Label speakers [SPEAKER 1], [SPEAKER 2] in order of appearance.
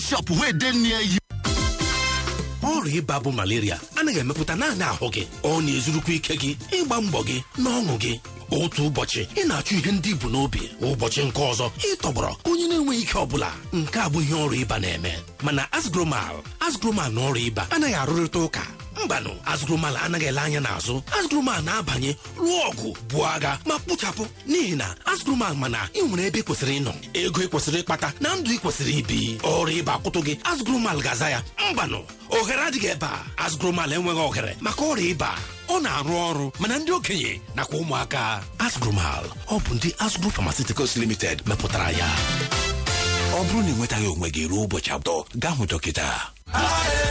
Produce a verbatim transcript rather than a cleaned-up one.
[SPEAKER 1] bishop wey dey near you.
[SPEAKER 2] ọrịa ịba bụ malaria anaghị emepụta naanị ahụ gị, ọ na-ezurukwa ike gị, ịgba mbọ gị na ọṅụ gị. otu ụbọchị ị na-achụ ihe ndị ibu n'obi, ụbọchị nke ọzọ ịtọgbọrọ onye na-enweghị ike ọbụla. nke a bụ ihe ọrịa ịba na-eme. mana Asgromal Asgromal na ọrịa ịba anaghị arụrịta ụka. mbanụ, Asgromal anaghị ele anya n'azụ. Asgromal na-abanye lụọ ọgụ, buo agha ma kpochapụ. n'ihi na Asgromal mana ị nwere ebe ị kwesịrị ịnọ, ego ị kwesịrị ịkpata na ndụ ị kwesịrị ibi. ọrịa ịba akwụtụ gị, Asgromal ga-aza ya. mbanụ, ohere adịghị ebe a. Asgromal enweghị ohere maka ọrịa ịba. ọ na-arụ ọrụ mana ndị okenye nakwa ụmụaka. Asgromal ọ bụ ndị Asgro Pharmaceuticals Limited mepụtara ya. ọ bụrụ na ị nwetaghị onwe gị ruo ụbọchị abụọ, gaa hụ dọkịta.